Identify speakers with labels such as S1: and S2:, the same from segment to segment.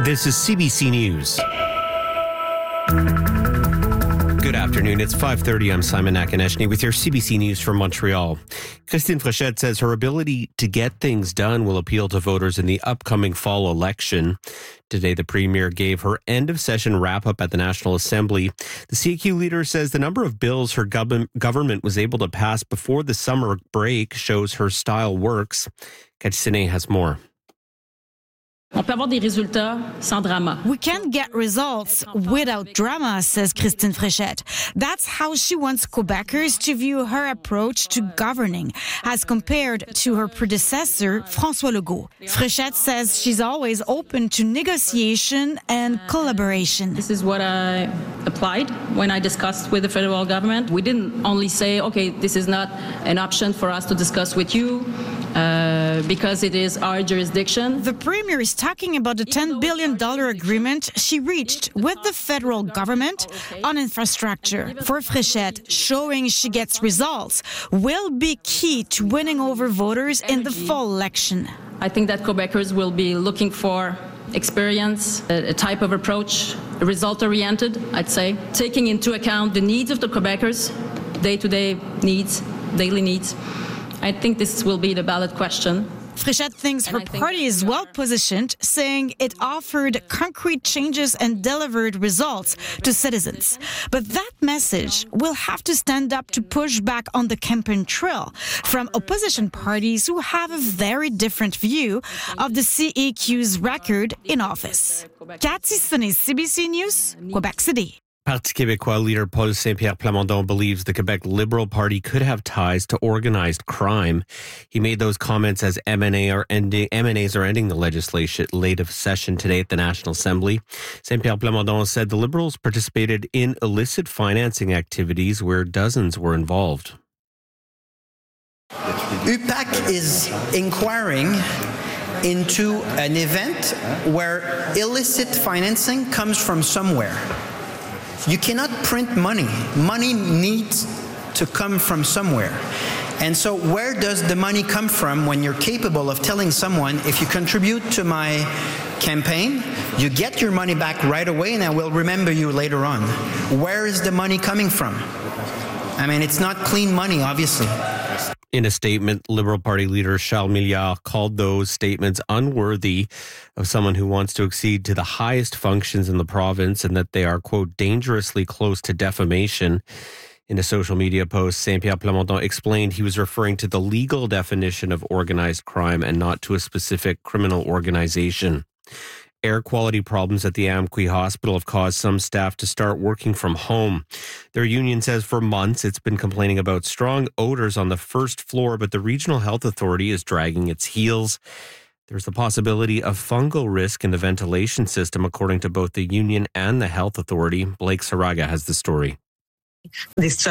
S1: This is CBC News. Good afternoon. It's 5:30. I'm Simon Akineshny with your CBC News from Montreal. Christine Fréchette says her ability to get things done will appeal to voters in the upcoming fall election. Today, the Premier gave her end-of-session wrap-up at the National Assembly. The CAQ leader says the number of bills her government was able to pass before the summer break shows her style works. Katsine has more.
S2: On peut avoir des résultats sans drama.
S3: We can get results without drama, says Christine Fréchette. That's how she wants Quebecers to view her approach to governing, as compared to her predecessor, François Legault. Fréchette says she's always open to negotiation and collaboration.
S2: This is what I applied when I discussed with the federal government. We didn't only say, okay, this is not an option for us to discuss with you, because it is our jurisdiction.
S3: The Premier is talking about the $10 billion agreement she reached with the federal government on infrastructure. For Fréchette, showing she gets results will be key to winning over voters in the fall election.
S2: I think that Quebecers will be looking for experience, a type of approach, result-oriented, I'd say, taking into account the needs of the Quebecers, day-to-day needs, daily needs. I think this will be the ballot question.
S3: Fréchette thinks her party is well positioned, saying it offered concrete changes and delivered results to citizens. But that message will have to stand up to push back on the campaign trail from opposition parties who have a very different view of the CAQ's record in office. Cathy Sonnet, CBC News, Quebec City.
S1: Parti québécois leader Paul Saint-Pierre Plamondon believes the Quebec Liberal Party could have ties to organized crime. He made those comments as M&As are ending the legislative session today at the National Assembly. Saint-Pierre Plamondon said the Liberals participated in illicit financing activities where dozens were involved.
S4: UPAC is inquiring into an event where illicit financing comes from somewhere. You cannot print money. Money needs to come from somewhere. And so where does the money come from when you're capable of telling someone, if you contribute to my campaign, you get your money back right away and I will remember you later on. Where is the money coming from? I mean, it's not clean money, obviously.
S1: In a statement, Liberal Party leader Charles Milliard called those statements unworthy of someone who wants to accede to the highest functions in the province and that they are, quote, dangerously close to defamation. In a social media post, Saint-Pierre Plamondon explained he was referring to the legal definition of organized crime and not to a specific criminal organization. Air quality problems at the Amqui Hospital have caused some staff to start working from home. Their union says for months it's been complaining about strong odors on the first floor, but the Regional Health Authority is dragging its heels. There's the possibility of fungal risk in the ventilation system, according to both the union and the Health Authority. Blake Saraga has the story.
S5: It's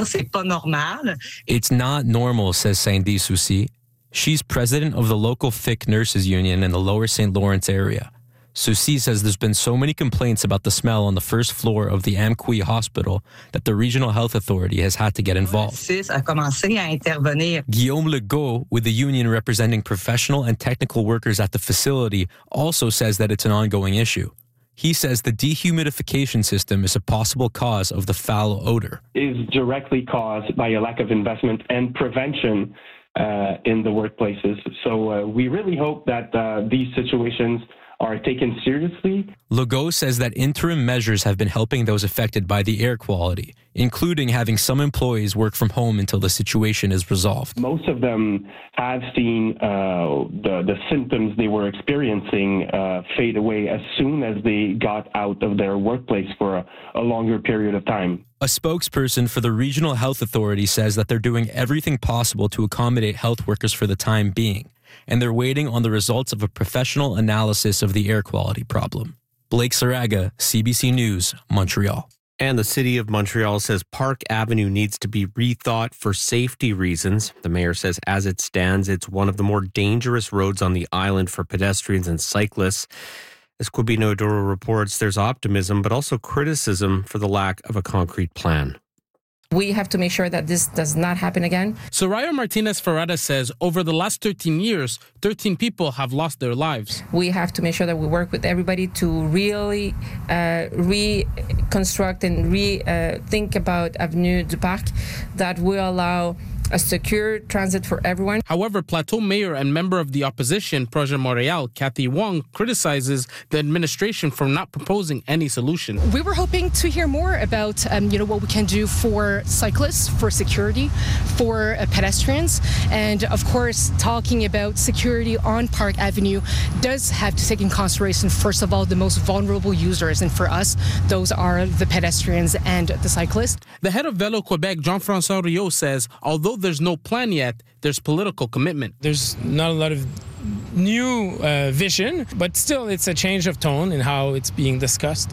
S5: not normal, says Sandy Soucy. She's president of the local FIC nurses union in the Lower St. Lawrence area. Soucy says there's been so many complaints about the smell on the first floor of the Amqui Hospital that the Regional Health Authority has had to get involved. Guillaume Legault, with the union representing professional and technical workers at the facility, also says that it's an ongoing issue. He says the dehumidification system is a possible cause of the foul odor.
S6: Is directly caused by a lack of investment and prevention in the workplaces. So we really hope that these situations are taken seriously.
S5: Legault says that interim measures have been helping those affected by the air quality, including having some employees work from home until the situation is resolved.
S6: Most of them have seen the symptoms they were experiencing fade away as soon as they got out of their workplace for a longer period of time.
S5: A spokesperson for the Regional Health Authority says that they're doing everything possible to accommodate health workers for the time being, and they're waiting on the results of a professional analysis of the air quality problem. Blake Saraga, CBC News, Montreal.
S1: And the city of Montreal says Park Avenue needs to be rethought for safety reasons. The mayor says as it stands, it's one of the more dangerous roads on the island for pedestrians and cyclists. As Quibino Doro reports, there's optimism, but also criticism for the lack of a concrete plan.
S7: We have to make sure that this does not happen again.
S8: Soraya Martinez Ferrada says over the last 13 years, 13 people have lost their lives.
S7: We have to make sure that we work with everybody to really reconstruct and think about Avenue du Parc that will allow a secure transit for everyone.
S8: However, Plateau Mayor and member of the opposition, Projet Montréal, Cathy Wong, criticizes the administration for not proposing any solution.
S9: We were hoping to hear more about, what we can do for cyclists, for security, for pedestrians, and of course, talking about security on Park Avenue does have to take in consideration, first of all, the most vulnerable users, and for us, those are the pedestrians and the cyclists.
S8: The head of Velo Quebec, Jean-François Riot, says although there's no plan yet, there's political commitment.
S10: There's not a lot of new vision, but still it's a change of tone in how it's being discussed.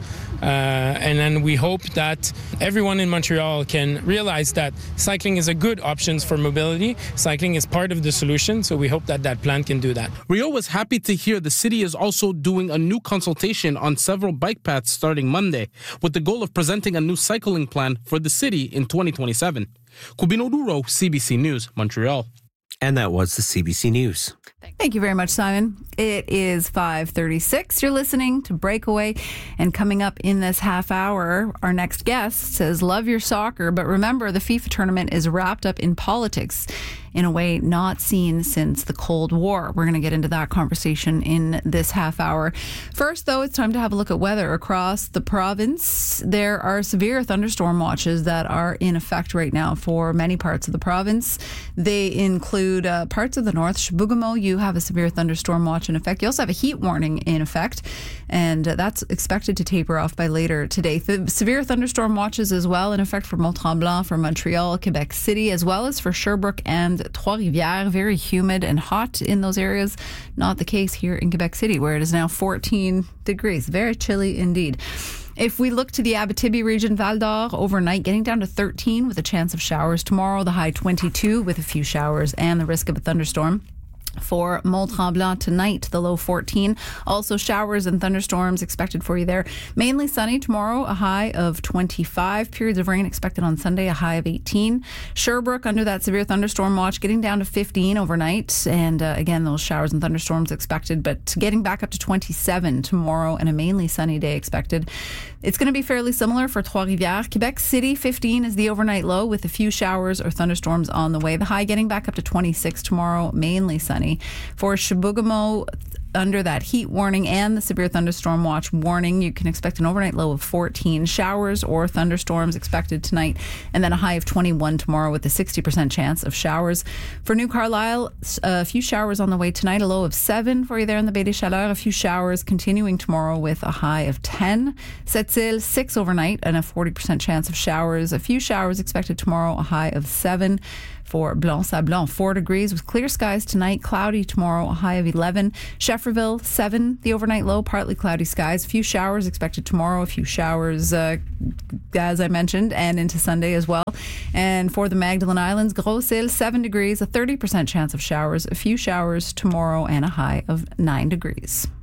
S10: And then we hope that everyone in Montreal can realize that cycling is a good option for mobility. Cycling is part of the solution, so we hope that that plan can do that.
S8: Riot was happy to hear the city is also doing a new consultation on several bike paths starting Monday, with the goal of presenting a new cycling plan for the city in 2027. Cubino Duro, CBC News, Montreal.
S1: And that was the CBC News.
S11: Thank you very much, Simon. It is 5:36. You're listening to Breakaway. And coming up in this half hour, our next guest says, love your soccer, but remember the FIFA tournament is wrapped up in politics in a way not seen since the Cold War. We're going to get into that conversation in this half hour. First, though, it's time to have a look at weather across the province. There are severe thunderstorm watches that are in effect right now for many parts of the province. They include parts of the north. Chibougamau, you have a severe thunderstorm watch in effect. You also have a heat warning in effect, and that's expected to taper off by later today. The severe thunderstorm watches as well in effect for Mont-Tremblant, for Montreal, Quebec City, as well as for Sherbrooke and Trois-Rivières. Very humid and hot in those areas. Not the case here in Quebec City, where it is now 14 degrees. Very chilly indeed. If we look to the Abitibi region, Val d'Or, overnight getting down to 13 with a chance of showers tomorrow. The high 22 with a few showers and the risk of a thunderstorm. For Mont-Tremblant tonight, the low 14. Also showers and thunderstorms expected for you there. Mainly sunny tomorrow, a high of 25. Periods of rain expected on Sunday, a high of 18. Sherbrooke under that severe thunderstorm watch, getting down to 15 overnight. And again, those showers and thunderstorms expected, but getting back up to 27 tomorrow and a mainly sunny day expected. It's going to be fairly similar for Trois-Rivières. Quebec City, 15 is the overnight low with a few showers or thunderstorms on the way. The high getting back up to 26 tomorrow, mainly sunny. For Chibougamau, under that heat warning and the severe thunderstorm watch warning, you can expect an overnight low of 14. Showers or thunderstorms expected tonight, and then a high of 21 tomorrow with a 60% chance of showers. For New Carlisle, a few showers on the way tonight, a low of 7 for you there in the Baie des Chaleurs. A few showers continuing tomorrow with a high of 10. Sept-Îles, 6 overnight and a 40% chance of showers. A few showers expected tomorrow, a high of 7. For Blanc-Sablon, 4 degrees with clear skies tonight, cloudy tomorrow, a high of 11. Schefferville, 7, the overnight low, partly cloudy skies. A few showers expected tomorrow, a few showers, as I mentioned, and into Sunday as well. And for the Magdalen Islands, Gros-Îles, 7 degrees, a 30% chance of showers, a few showers tomorrow, and a high of 9 degrees.